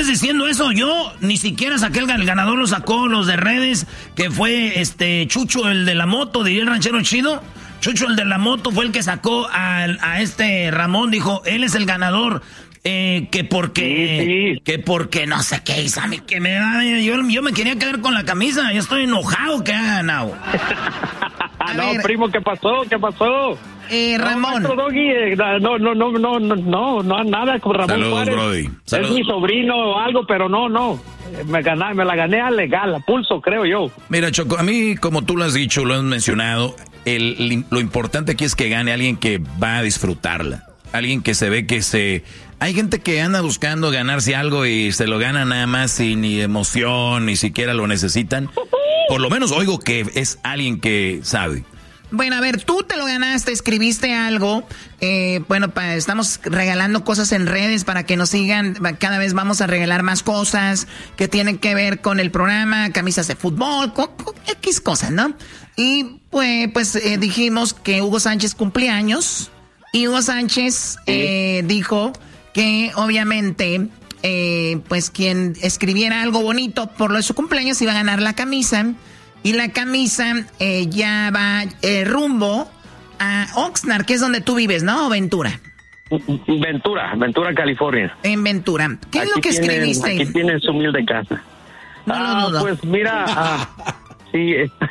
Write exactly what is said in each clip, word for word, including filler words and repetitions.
estés diciendo eso, yo ni siquiera saqué el, el ganador, lo sacó los de redes, que fue este Chucho, el de la moto, diría el ranchero chido. Chucho, el de la moto, fue el que sacó a, a este Ramón, dijo, él es el ganador. Eh, que porque, sí, sí. que porque no sé qué hizo a mí, que me da, yo, yo me quería quedar con la camisa, yo estoy enojado que ha ganado. No, ver, primo, ¿qué pasó? ¿Qué pasó? Eh, Ramón. No, Doggy, no, no, no, no, no, no, no, nada con Ramón Saludos, Juárez. Brody. Saludos. Es mi sobrino o algo, pero no, no. Me, gané, me la gané a legal, a pulso, creo yo. Mira, Choco, a mí, como tú lo has dicho, lo has mencionado, el, lo importante aquí es que gane alguien que va a disfrutarla. Alguien que se ve que se... Hay gente que anda buscando ganarse algo y se lo gana nada más sin ni emoción, ni siquiera lo necesitan. Por lo menos oigo que es alguien que sabe. Bueno, a ver, tú te lo ganaste, escribiste algo. Eh, bueno, pa, estamos regalando cosas en redes para que nos sigan. Cada vez vamos a regalar más cosas que tienen que ver con el programa, camisas de fútbol, co, co, X cosas, ¿no? Y pues, pues eh, dijimos que Hugo Sánchez cumplía años. Y Hugo Sánchez eh, dijo que obviamente, eh, pues quien escribiera algo bonito por lo de su cumpleaños iba a ganar la camisa. Y la camisa eh, ya va eh, rumbo a Oxnard, que es donde tú vives, ¿no? ¿O Ventura? Ventura, Ventura, California. En Ventura. ¿Qué aquí es lo que tienen, escribiste? Aquí tienes su humilde casa. No, ah, no, no, pues mira... Ah, sí.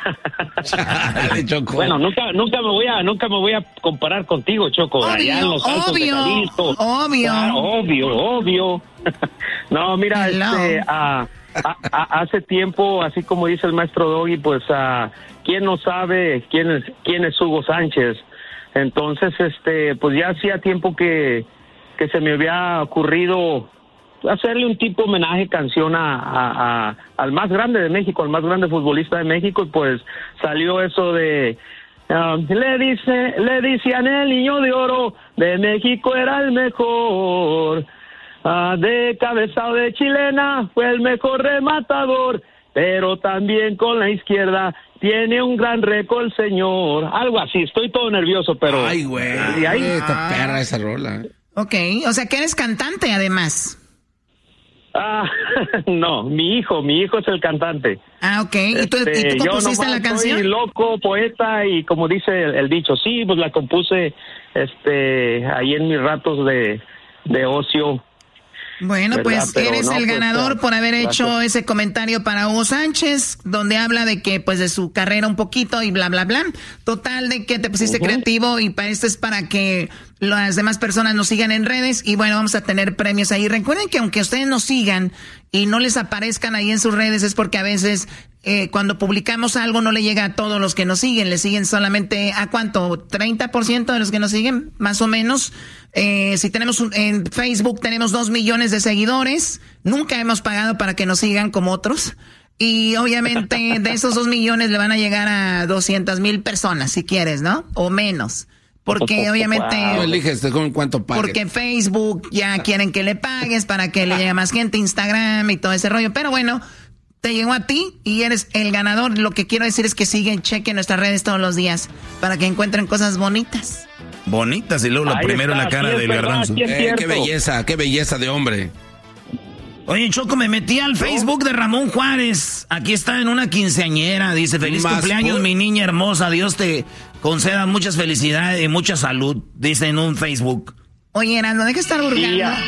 Bueno, nunca, nunca me voy a, nunca me voy a comparar contigo, Choco. Obvio, allá en los Altos obvio, de Jalisco. obvio, ah, obvio, obvio. No, mira, Hello. este, a, a, a, hace tiempo, así como dice el maestro Doggy, pues, a, ¿quién no sabe quién es, quién es Hugo Sánchez? Entonces, este, pues ya hacía tiempo que, que se me había ocurrido hacerle un tipo homenaje, canción a, a, a al más grande de México, al más grande futbolista de México, y pues salió eso de uh, le dice, le decían el niño de oro de México era el mejor, uh, de cabezado de chilena fue el mejor rematador, pero también con la izquierda tiene un gran récord el señor, algo así. Estoy todo nervioso, pero ay, güey, ahí esta perra esa rola. Ok, o sea que eres cantante además. Ah, no, mi hijo, mi hijo es el cantante. Ah, ok. ¿Y tú, este, ¿y tú compusiste yo la canción? Soy loco, poeta, y como dice el, el dicho, sí, pues la compuse este, ahí en mis ratos de, de ocio. Bueno, pues Pero eres no, el ganador pues, por haber hecho gracias. Ese comentario para Hugo Sánchez, donde habla de que, pues, de su carrera un poquito y bla, bla, bla. Total, de que te pusiste uh-huh. creativo y para esto es para que las demás personas nos sigan en redes y, bueno, vamos a tener premios ahí. Recuerden que aunque ustedes nos sigan y no les aparezcan ahí en sus redes es porque a veces eh, cuando publicamos algo no le llega a todos los que nos siguen, le siguen solamente a ¿cuánto? ¿treinta por ciento de los que nos siguen? Más o menos. Eh, si tenemos un, en Facebook tenemos dos millones de seguidores, nunca hemos pagado para que nos sigan como otros. Y obviamente de esos dos millones le van a llegar a doscientas mil personas, si quieres, ¿no? O menos. Porque obviamente... Wow. Eliges con cuánto pagues. Porque Facebook ya quieren que le pagues para que le llegue más gente, Instagram y todo ese rollo. Pero bueno, te llegó a ti y eres el ganador. Lo que quiero decir es que siguen, chequen nuestras redes todos los días para que encuentren cosas bonitas. Bonitas y luego lo primero en la cara del garbanzo. Eh, qué belleza, qué belleza de hombre. Oye, Choco, me metí al Facebook de Ramón Juárez. Aquí está en una quinceañera. Dice, feliz Más cumpleaños, por... mi niña hermosa. Dios te conceda muchas felicidades y mucha salud. Dice en un Facebook. Oye, Erasmo, deja de estar hurgando. A,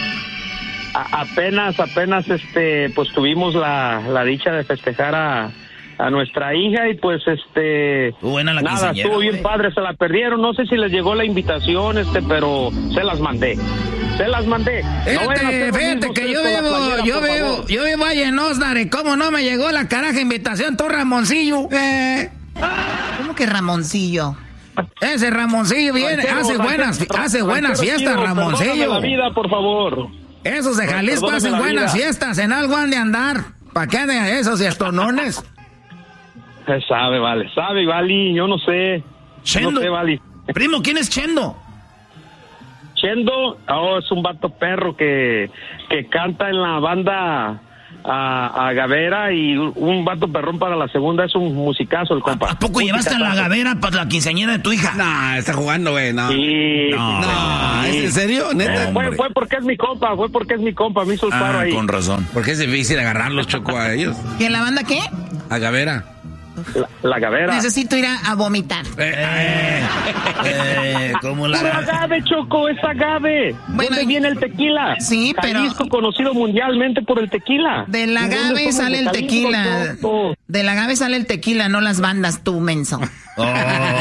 a, apenas, apenas, este, pues tuvimos la, la dicha de festejar a... a nuestra hija y pues este buena la nada, estuvo bien wey. Padre, se la perdieron, no sé si les llegó la invitación, este, pero se las mandé, se las mandé. Fíjate, no fíjate que yo vivo, playera, yo vivo, favor. yo vivo allá en Oxnard, y cómo no me llegó la caraja invitación, tú Ramoncillo. Eh. ¿Cómo que Ramoncillo? Ese Ramoncillo viene, ranchero, hace buenas, ranchero, hace buenas fiestas, tío, Ramoncillo. La vida, por favor. Esos de Jalisco perdóname hacen buenas vida. Fiestas, en algo han de andar. ¿Para qué anden esos y estonones? Sabe, vale, sabe, vale, yo no sé. Chendo. No sé, vale. Primo, ¿quién es Chendo? Chendo, oh, es un vato perro que, que canta en la banda a, a Gavera y un vato perrón para la segunda. Es un musicazo el compa. ¿A poco llevaste a la Gavera para la quinceañera de tu hija? No, está jugando, güey, no. Sí. No, no, sí. ¿es en serio? ¿Neta? Eh, fue, fue porque es mi compa, fue porque es mi compa, me hizo el paro Ah, ahí. con razón. Porque es difícil agarrarlos, Choco, a ellos. ¿Y en la banda qué? A Gavera. La, la Gavera. Necesito ir a, a vomitar. Eh, eh, ¿cómo la Puro agave, Choco, es agave. Bueno, ¿Dónde viene el tequila? sí, pero- Jalisco conocido mundialmente por el tequila. Del ¿De dónde agave somos? sale De el Jalisco, tequila. Choco. Del agave sale el tequila, no las bandas, tú, menso. Oh.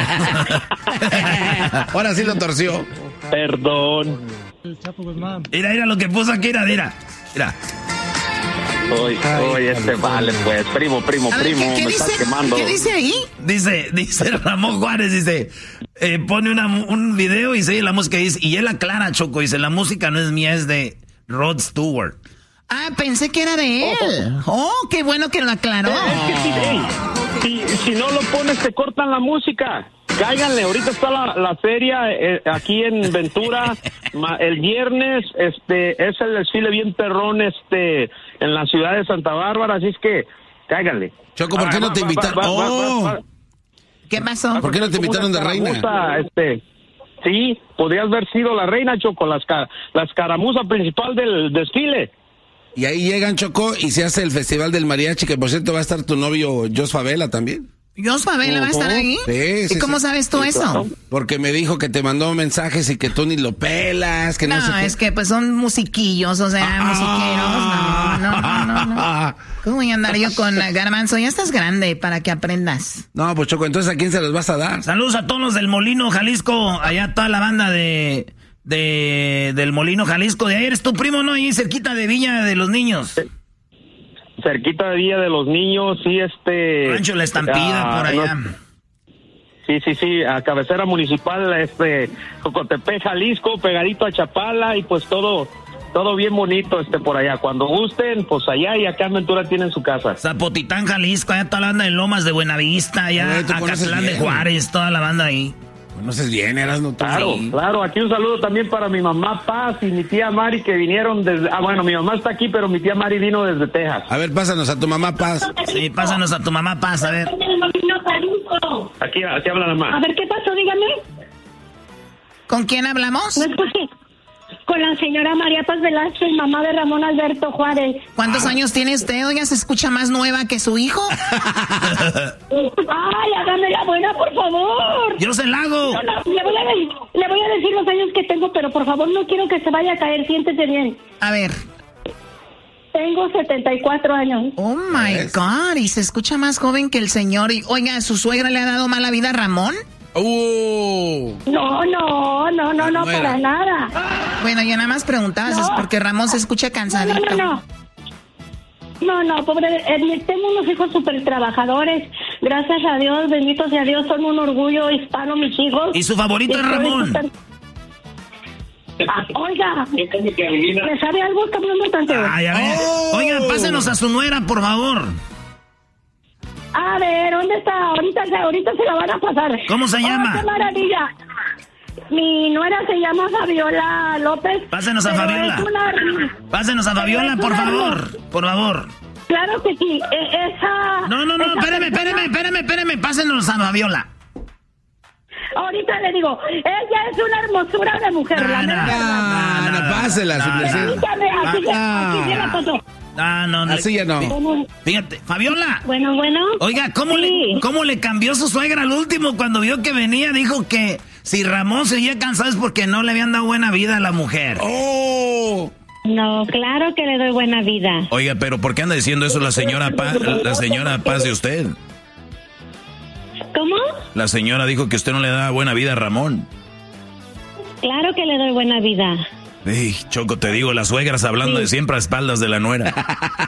Ahora sí lo torció. Perdón. Mira, mira lo que puso aquí, mira, mira. Mira. Oye, oye, este vale, pues, primo, primo, A ver, primo, ¿qué, qué me dice, estás quemando. ¿qué dice ahí? Dice, dice Ramón Juárez, dice, eh, pone una, un video y sigue la música y dice, y él aclara, Choco, dice, la música no es mía, es de Rod Stewart. Ah, pensé que era de él. Oh, qué bueno que lo aclaró. Es que si, ey, si, si no lo pones, te cortan la música. Cáiganle, ahorita está la, la feria eh, aquí en Ventura. Ma, el viernes este es el desfile bien perrón este en la ciudad de Santa Bárbara, así es que cáiganle. Choco, ¿por qué no te invitaron? Oh, ¿Qué pasó? ¿por qué no te invitaron de reina? Escaramuza, Este, sí, podrías haber sido la reina, Choco, la, esca- la escaramuza principal del desfile. Y ahí llegan, Choco, y se hace el Festival del Mariachi, que por cierto va a estar tu novio Jos Favela también. ¿Jos Favela va a estar ahí? Sí, sí, ¿Y cómo sí. sabes tú Sí, eso? claro. Porque me dijo que te mandó mensajes y que tú ni lo pelas, que no, No, sé qué. es que pues son musiquillos, o sea, musiqueros. No, no, no, no, no. ¿Cómo voy a andar yo con Garbanzo? Ya estás grande para que aprendas. No, pues Choco, entonces ¿a quién se los vas a dar? Saludos a todos los del Molino, Jalisco, allá toda la banda de, de del Molino, Jalisco. De ahí eres tu primo, ¿no? Ahí cerquita de Villa de los Niños. Cerquita de Villa de los Niños, sí, este... Rancho La Estampida, ah, por allá. no- Sí, sí, sí, a cabecera municipal, este, Jocotepec, Jalisco, pegadito a Chapala y pues todo, todo bien bonito, este, por allá. Cuando gusten, pues allá y acá en Ventura tienen su casa. Zapotitán, Jalisco, allá toda la banda de Lomas de Buenavista, allá Güey, tú conoces Acatlán de bien. Juárez, toda la banda ahí. Conoces bien, eras no tú. Claro, Sí. claro, aquí un saludo también para mi mamá Paz y mi tía Mari que vinieron desde, ah, bueno, mi mamá está aquí, pero mi tía Mari vino desde Texas. A ver, pásanos a tu mamá Paz. Sí, pásanos a tu mamá Paz, a ver. Aquí, aquí habla la A mamá. ver, ¿qué pasó? Dígame. ¿Con quién hablamos? No escuché. Con la señora María Paz Velázquez, mamá de Ramón Alberto Juárez. ¿Cuántos años tiene usted? Oiga, ¿se escucha más nueva que su hijo? Ay, hágame la buena, por favor. ¡Yo se la hago! No, no, le, voy a, de- le voy a decir los años que tengo, pero por favor no quiero que se vaya a caer. Siéntese bien. A ver. Tengo setenta y cuatro años. Oh, my ¿Ves? God. Y se escucha más joven que el señor. Y, oiga, ¿su suegra le ha dado mala vida a Ramón? Uh, No, no, no, no, no, No era. para nada. Bueno, yo nada más preguntaba, No. es porque Ramón se escucha No, cansadito. no, no, no. No, no, pobre, eh, tengo unos hijos súper trabajadores. Gracias a Dios, bendito sea Dios, son un orgullo hispano mis hijos. Y su favorito es Estoy Ramón. súper- Ah, oiga, ¿me sabe algo? Está hablando tan feo. Ay, a ver. Oh. Oigan, pásenos a su nuera, por favor. A ver, ¿dónde está? Ahorita, se- ahorita se la van a pasar. ¿Cómo se Oh, llama? ¡Qué maravilla! Mi nuera se llama Fabiola López. Pásenos a pero Fabiola. es una- Pásenos a Fabiola, por favor. Por favor. Claro que sí. e- esa. No, no, no, esa espérame, persona- espérame, espérame, espérame. Pásenos a Fabiola. Ahorita le digo, ella es una hermosura de mujer. No, la no. mera verdad. Ah, no, pásela, no, simplemente. no. Permítame, así, se- Ah. así se la pasó. Ah, no, no. Así ya no. Bueno, Fíjate, Fabiola. bueno, bueno. Oiga, ¿cómo, Sí. le, ¿cómo le cambió su suegra al último cuando vio que venía? Dijo que si Ramón seguía cansado es porque no le habían dado buena vida a la mujer. Oh, No, claro que le doy buena vida. Oiga, pero ¿por qué anda diciendo eso la señora Paz, la señora Paz de usted? ¿Cómo? La señora dijo que usted no le da buena vida a Ramón. Claro que le doy buena vida. Ey, Choco, te digo, las suegras hablando Sí. de siempre a espaldas de la nuera.